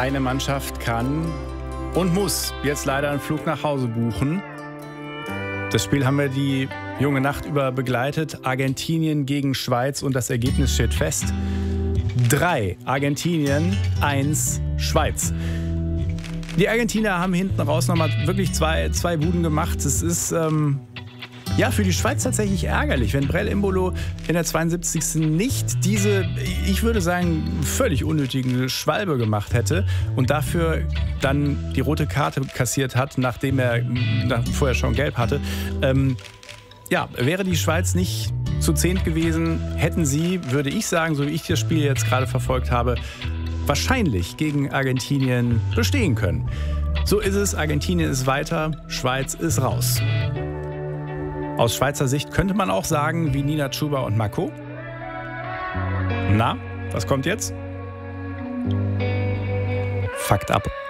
Eine Mannschaft kann und muss jetzt leider einen Flug nach Hause buchen. Das Spiel haben wir die junge Nacht über begleitet. Argentinien gegen Schweiz und das Ergebnis steht fest. 3 Argentinien, 1 Schweiz. Die Argentinier haben hinten raus nochmal wirklich zwei Buden gemacht. Es ist für die Schweiz tatsächlich ärgerlich, wenn Breel Embolo in der 72. nicht diese, ich würde sagen, völlig unnötige Schwalbe gemacht hätte und dafür dann die rote Karte kassiert hat, nachdem er vorher schon gelb hatte. Wäre die Schweiz nicht zu 10 gewesen, hätten sie, würde ich sagen, so wie ich das Spiel jetzt gerade verfolgt habe, wahrscheinlich gegen Argentinien bestehen können. So ist es, Argentinien ist weiter, Schweiz ist raus. Aus Schweizer Sicht könnte man auch sagen, wie Nina Chuba und Mako. Na, was kommt jetzt? Fakt ab.